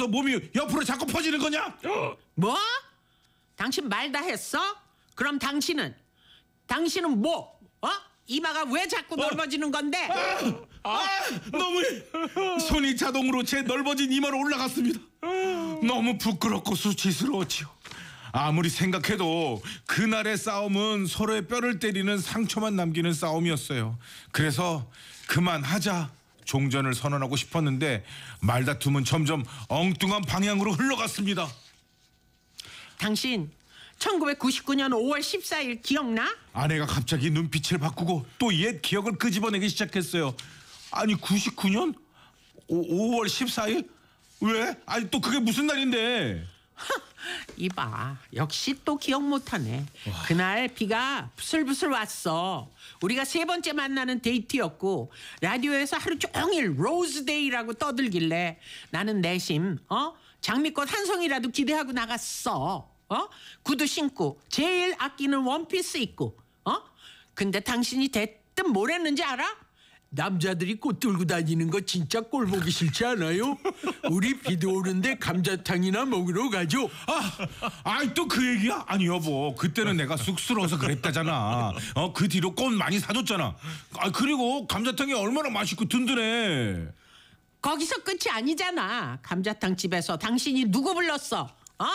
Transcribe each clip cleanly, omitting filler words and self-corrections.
들어서 몸이 옆으로 자꾸 퍼지는 거냐? 뭐? 당신 말 다 했어? 그럼 당신은 뭐? 이마가 왜 자꾸 넓어지는 건데? 너무해. 손이 자동으로 제 넓어진 이마로 올라갔습니다. 너무 부끄럽고 수치스러웠지요. 아무리 생각해도 그날의 싸움은 서로의 뼈를 때리는 상처만 남기는 싸움이었어요. 그래서 그만하자 종전을 선언하고 싶었는데 말다툼은 점점 엉뚱한 방향으로 흘러갔습니다. 당신 1999년 5월 14일 기억나? 아내가 갑자기 눈빛을 바꾸고 또 옛 기억을 끄집어내기 시작했어요. 아니 99년 5월 14일? 왜? 아니 또 그게 무슨 날인데? 이봐, 역시 또 기억 못하네. 그날 비가 부슬부슬 왔어. 우리가 세 번째 만나는 데이트였고 라디오에서 하루 종일 로즈데이라고 떠들길래 나는 내심 장미꽃 한 송이라도 기대하고 나갔어. 구두 신고 제일 아끼는 원피스 입고. 근데 당신이 대뜸 뭘 했는지 알아? 남자들이 꽃 들고 다니는 거 진짜 꼴 보기 싫지 않아요? 우리 비도 오는데 감자탕이나 먹으러 가죠. 아이 또 그 얘기야? 아니 여보, 그때는 내가 쑥스러워서 그랬다잖아. 그 뒤로 꽃 많이 사줬잖아. 그리고 감자탕이 얼마나 맛있고 든든해. 거기서 끝이 아니잖아. 감자탕 집에서 당신이 누구 불렀어?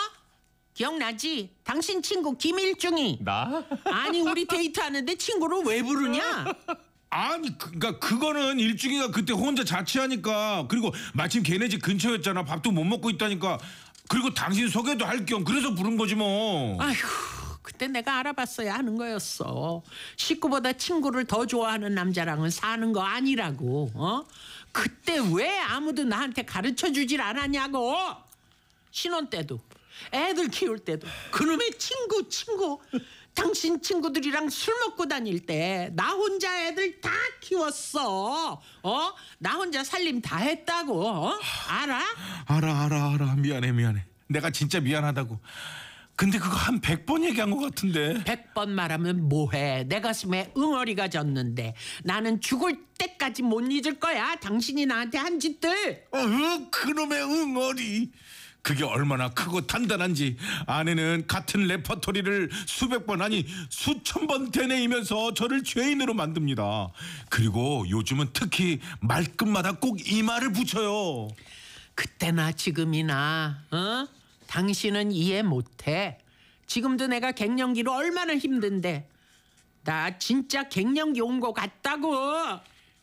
기억나지? 당신 친구 김일중이. 나? 아니 우리 데이트하는데 친구를 왜 부르냐? 아니 그러니까 그거는 일중이가 그때 혼자 자취하니까, 그리고 마침 걔네 집 근처였잖아. 밥도 못 먹고 있다니까. 그리고 당신 소개도 할 겸 그래서 부른 거지 뭐. 아휴, 그때 내가 알아봤어야 하는 거였어. 식구보다 친구를 더 좋아하는 남자랑은 사는 거 아니라고. 그때 왜 아무도 나한테 가르쳐 주질 않았냐고. 신혼 때도 애들 키울 때도 그놈의 친구 당신 친구들이랑 술 먹고 다닐 때 나 혼자 애들 다 키웠어. 나 혼자 살림 다 했다고. 알아? 알아. 미안해. 내가 진짜 미안하다고. 근데 그거 한 100번 얘기한 것 같은데. 100번 말하면 뭐해. 내 가슴에 응어리가 졌는데 나는 죽을 때까지 못 잊을 거야. 당신이 나한테 한 짓들. 그놈의 응어리. 그게 얼마나 크고 단단한지 아내는 같은 레퍼토리를 수백 번 아니 수천 번 되뇌이면서 저를 죄인으로 만듭니다. 그리고 요즘은 특히 말끝마다 꼭 이마를 붙여요. 그때나 지금이나 당신은 이해 못해. 지금도 내가 갱년기로 얼마나 힘든데 나 진짜 갱년기 온 거 같다고.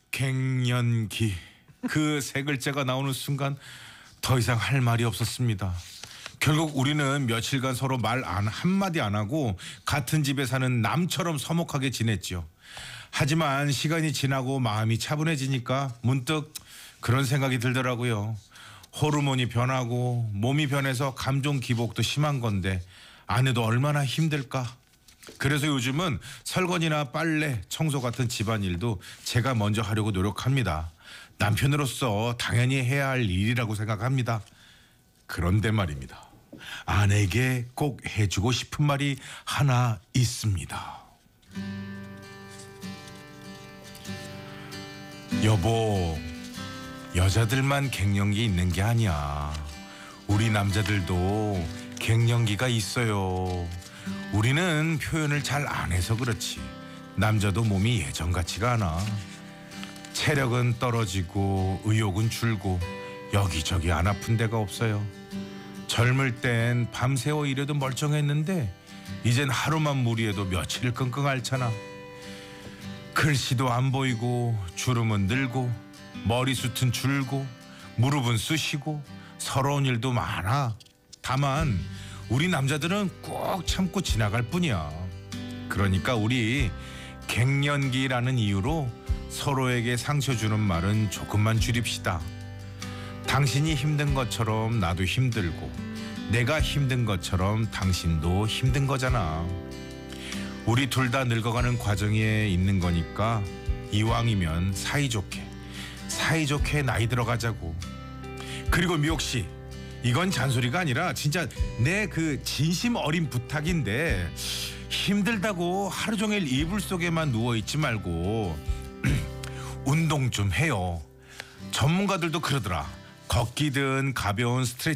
갱년기. 그 세 글자가 나오는 순간 더 이상 할 말이 없었습니다. 결국 우리는 며칠간 서로 말 한마디 안 하고 같은 집에 사는 남처럼 서먹하게 지냈죠. 하지만 시간이 지나고 마음이 차분해지니까 문득 그런 생각이 들더라고요. 호르몬이 변하고 몸이 변해서 감정 기복도 심한 건데 아내도 얼마나 힘들까. 그래서 요즘은 설거지나 빨래, 청소 같은 집안일도 제가 먼저 하려고 노력합니다. 남편으로서 당연히 해야 할 일이라고 생각합니다. 그런데 말입니다. 아내에게 꼭 해주고 싶은 말이 하나 있습니다. 여보, 여자들만 갱년기 있는 게 아니야. 우리 남자들도 갱년기가 있어요. 우리는 표현을 잘 안 해서 그렇지 남자도 몸이 예전 같지가 않아. 체력은 떨어지고 의욕은 줄고 여기저기 안 아픈 데가 없어요. 젊을 땐 밤새워 일해도 멀쩡했는데 이젠 하루만 무리해도 며칠을 끙끙 앓잖아. 글씨도 안 보이고 주름은 늘고 머리숱은 줄고 무릎은 쑤시고 서러운 일도 많아. 다만 우리 남자들은 꼭 참고 지나갈 뿐이야. 그러니까 우리 갱년기라는 이유로 서로에게 상처 주는 말은 조금만 줄입시다. 당신이 힘든 것처럼 나도 힘들고 내가 힘든 것처럼 당신도 힘든 거잖아. 우리 둘 다 늙어가는 과정에 있는 거니까 이왕이면 사이좋게 나이 들어가자고. 그리고 미옥 씨, 이건 잔소리가 아니라 진짜 내 그 진심 어린 부탁인데 힘들다고 하루 종일 이불 속에만 누워있지 말고 운동 좀 해요. 전문가들도 그러더라. 걷기든 가벼운 스트레칭